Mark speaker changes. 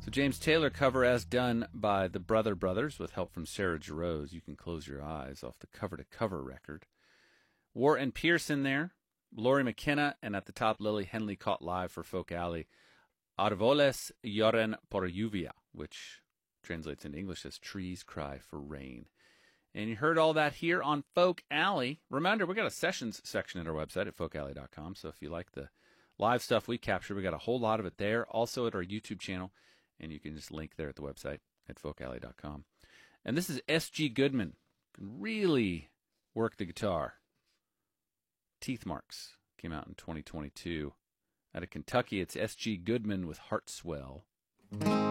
Speaker 1: So James Taylor cover as done by the Brother Brothers with help from Sarah Jarosz. You can close your eyes off the cover-to-cover record. War and Pierce in there. Laurie McKenna, and at the top, Lily Henley caught live for Folk Alley. Arvoles lloran por lluvia, which translates into English as trees cry for rain. And you heard all that here on Folk Alley. Reminder, we got a sessions section at our website at folkalley.com. So if you like the live stuff we capture, we got a whole lot of it there. Also at our YouTube channel. And you can just link there at the website at folkalley.com. And this is S.G. Goodman. Can really work the guitar. Teeth Marks came out in 2022. Out of Kentucky, it's S.G. Goodman with Heart Swell.